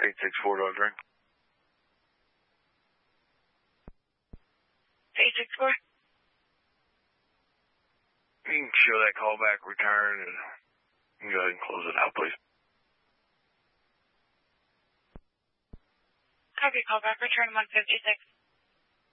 864 don't drink. 864? You can show that callback return and you can go ahead and close it out, please. Copy, callback return 156.